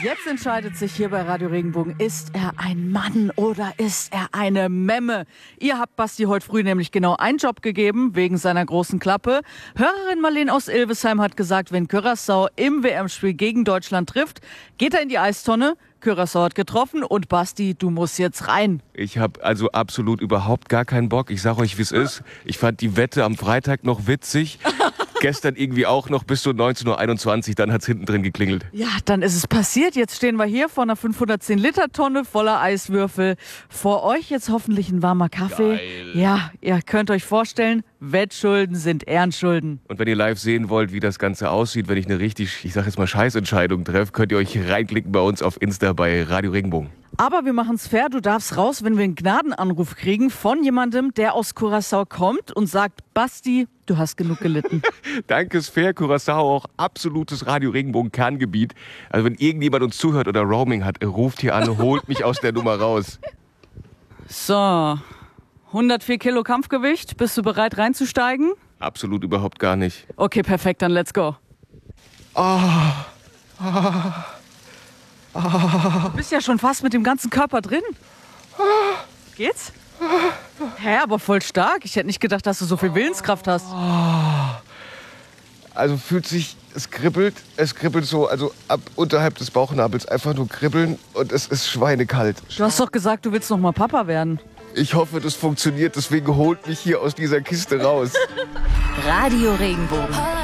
Jetzt entscheidet sich hier bei Radio Regenbogen, ist er ein Mann oder ist er eine Memme? Ihr habt Basti heute früh nämlich genau einen Job gegeben, wegen seiner großen Klappe. Hörerin Marlene aus Ilvesheim hat gesagt, wenn Curaçao im WM-Spiel gegen Deutschland trifft, geht er in die Eistonne. Curaçao hat getroffen und Basti, du musst jetzt rein. Ich habe also absolut überhaupt gar keinen Bock. Ich sag euch, wie es ist. Ich fand die Wette am Freitag noch witzig. Gestern irgendwie auch noch bis zu 19:21 Uhr, dann hat's hinten drin geklingelt. Ja, dann ist es passiert. Jetzt stehen wir hier vor einer 510-Liter-Tonne voller Eiswürfel. Vor euch jetzt hoffentlich ein warmer Kaffee. Geil. Ja, ihr könnt euch vorstellen, Wettschulden sind Ehrenschulden. Und wenn ihr live sehen wollt, wie das Ganze aussieht, wenn ich eine richtig, ich sag jetzt mal Scheißentscheidung treffe, könnt ihr euch reinklicken bei uns auf Insta bei Radio Regenbogen. Aber wir machen's fair, du darfst raus, wenn wir einen Gnadenanruf kriegen von jemandem, der aus Curaçao kommt und sagt, Basti, du hast genug gelitten. Danke, ist fair, Curaçao, auch absolutes Radio Regenbogen Kerngebiet. Also wenn irgendjemand uns zuhört oder Roaming hat, ruft hier an, holt mich aus der Nummer raus. So, 104 Kilo Kampfgewicht, bist du bereit reinzusteigen? Absolut überhaupt gar nicht. Okay, perfekt, dann let's go. Du bist ja schon fast mit dem ganzen Körper drin. Geht's? Hä, aber voll stark. Ich hätte nicht gedacht, dass du so viel Willenskraft hast. Also fühlt sich, es kribbelt so, also ab unterhalb des Bauchnabels einfach nur kribbeln und es ist schweinekalt. Du hast doch gesagt, du willst noch mal Papa werden. Ich hoffe, das funktioniert, deswegen holt mich hier aus dieser Kiste raus. Radio Regenbogen.